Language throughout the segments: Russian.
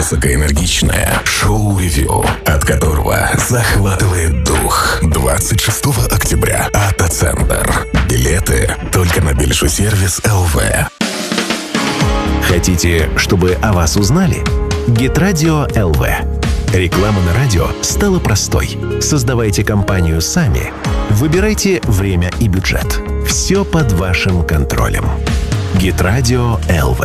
Высокоэнергичное шоу-ревью, от которого захватывает дух. 26 октября. Автоцентр. Билеты только на Бельшусервис ЛВ. Хотите, чтобы о вас узнали? Гитрадио ЛВ. Реклама на радио стала простой. Создавайте компанию сами. Выбирайте время и бюджет. Все под вашим контролем. Гитрадио ЛВ.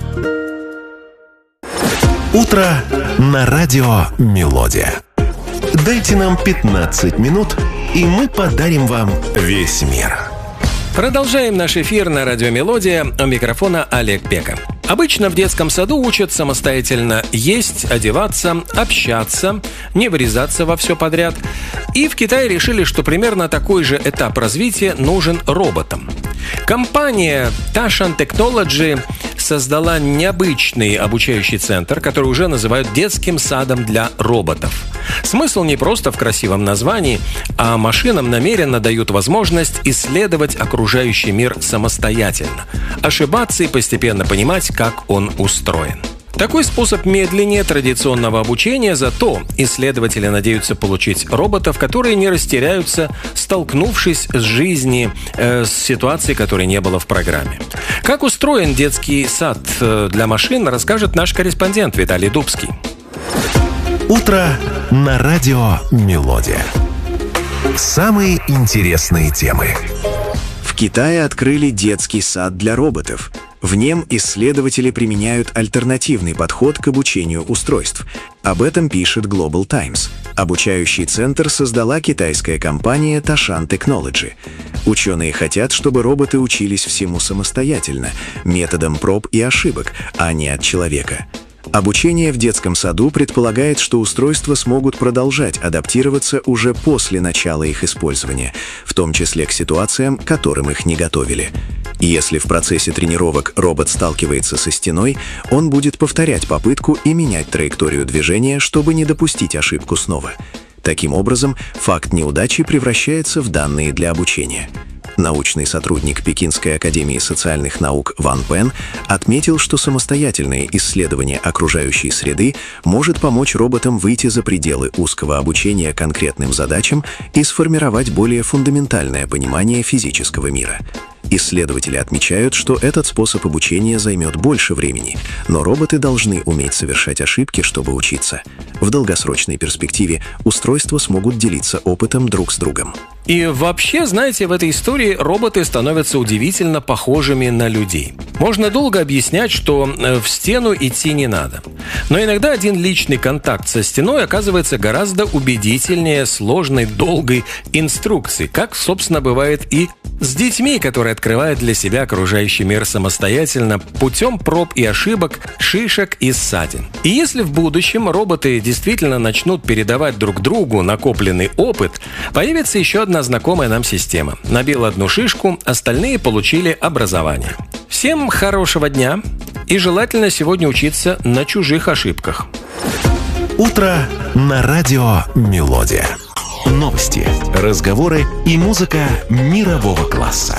Утро на радио «Мелодия». Дайте нам 15 минут, и мы подарим вам весь мир. Продолжаем наш эфир на радио «Мелодия». У микрофона Олег Пека. Обычно в детском саду учат самостоятельно есть, одеваться, общаться, не вырезаться во все подряд. И в Китае решили, что примерно такой же этап развития нужен роботам. Компания Taishan Technology создала необычный обучающий центр, который уже называют детским садом для роботов. Смысл не просто в красивом названии, а машинам намеренно дают возможность исследовать окружающий мир самостоятельно, ошибаться и постепенно понимать, как он устроен. Такой способ медленнее традиционного обучения, зато исследователи надеются получить роботов, которые не растеряются, столкнувшись с жизнью, с ситуацией, которой не было в программе. Как устроен детский сад для машин, расскажет наш корреспондент Виталий Дубский. Утро на радио «Мелодия». Самые интересные темы. В Китае открыли детский сад для роботов. В нем исследователи применяют альтернативный подход к обучению устройств. Об этом пишет Global Times. Обучающий центр создала китайская компания Taishan Technology. Ученые хотят, чтобы роботы учились всему самостоятельно, методом проб и ошибок, а не от человека. Обучение в детском саду предполагает, что устройства смогут продолжать адаптироваться уже после начала их использования, в том числе к ситуациям, к которым их не готовили. Если в процессе тренировок робот сталкивается со стеной, он будет повторять попытку и менять траекторию движения, чтобы не допустить ошибку снова. Таким образом, факт неудачи превращается в данные для обучения. Научный сотрудник Пекинской академии социальных наук Ван Пен отметил, что самостоятельное исследование окружающей среды может помочь роботам выйти за пределы узкого обучения конкретным задачам и сформировать более фундаментальное понимание физического мира. Исследователи отмечают, что этот способ обучения займет больше времени, но роботы должны уметь совершать ошибки, чтобы учиться. В долгосрочной перспективе устройства смогут делиться опытом друг с другом. И вообще, знаете, в этой истории роботы становятся удивительно похожими на людей. Можно долго объяснять, что в стену идти не надо. Но иногда один личный контакт со стеной оказывается гораздо убедительнее сложной, долгой инструкции, как, собственно, бывает и с детьми, которые открывают для себя окружающий мир самостоятельно путем проб и ошибок, шишек и ссадин. И если в будущем роботы действительно начнут передавать друг другу накопленный опыт, появится еще одна знакомая нам система. Набил одну шишку, остальные получили образование. Всем хорошего дня и желательно сегодня учиться на чужих ошибках. Утро на радио «Мелодия». Новости, разговоры и музыка мирового класса.